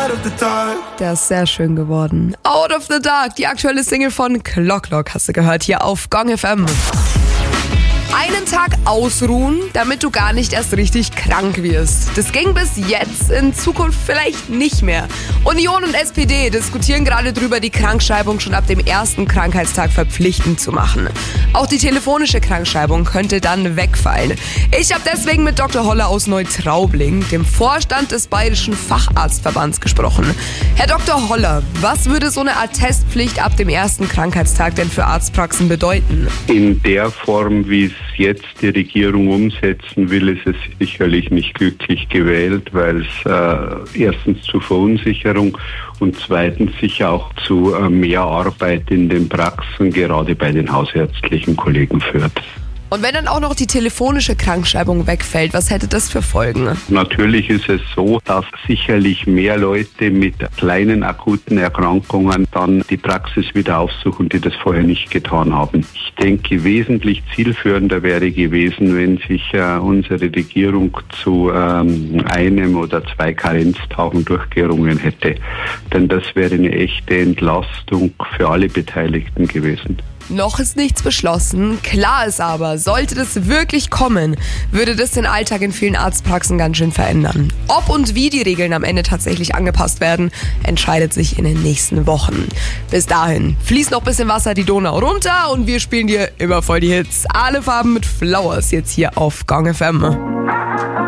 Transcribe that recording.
Der ist sehr schön geworden. Out of the Dark, die aktuelle Single von Clock hast du gehört, hier auf Gong FM. Einen Tag ausruhen, damit du gar nicht erst richtig krank wirst. Das ging bis jetzt, in Zukunft vielleicht nicht mehr. Union und SPD diskutieren gerade darüber, die Krankschreibung schon ab dem ersten Krankheitstag verpflichtend zu machen. Auch die telefonische Krankschreibung könnte dann wegfallen. Ich habe deswegen mit Dr. Holler aus Neutraubling, dem Vorstand des Bayerischen Facharztverbands, gesprochen. Herr Dr. Holler, was würde so eine Attestpflicht ab dem ersten Krankheitstag denn für Arztpraxen bedeuten? In der Form, wie es jetzt die Regierung umsetzen will, ist es sicherlich nicht glücklich gewählt, weil es erstens zu Verunsicherung und zweitens sicher auch zu mehr Arbeit in den Praxen, gerade bei den hausärztlichen Kollegen führt. Und wenn dann auch noch die telefonische Krankschreibung wegfällt, was hätte das für Folgen? Natürlich ist es so, dass sicherlich mehr Leute mit kleinen akuten Erkrankungen dann die Praxis wieder aufsuchen, die das vorher nicht getan haben. Ich denke, wesentlich zielführender wäre gewesen, wenn sich unsere Regierung zu einem oder zwei Karenztagen durchgerungen hätte. Denn das wäre eine echte Entlastung für alle Beteiligten gewesen. Noch ist nichts beschlossen. Klar ist aber, sollte das wirklich kommen, würde das den Alltag in vielen Arztpraxen ganz schön verändern. Ob und wie die Regeln am Ende tatsächlich angepasst werden, entscheidet sich in den nächsten Wochen. Bis dahin fließt noch ein bisschen Wasser die Donau runter und wir spielen dir immer voll die Hits. Alle Farben mit Flowers jetzt hier auf Gong FM.